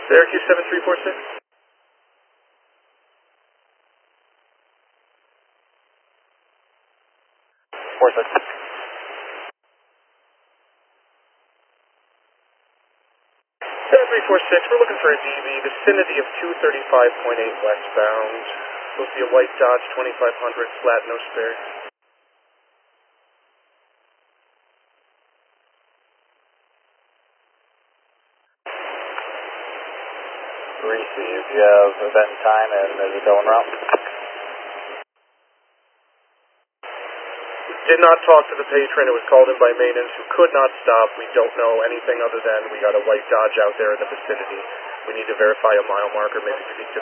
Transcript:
Syracuse 7346. 46. 7346, we're looking for a DB, vicinity of 235.8 westbound. Supposed to be a white Dodge 2500, flat, no spare. Receive. You have event time and is it going route? Did not talk to the patron. It was called in by maintenance who could not stop. We don't know anything other than we got a white Dodge out there in the vicinity. We need to verify a mile marker. Maybe we could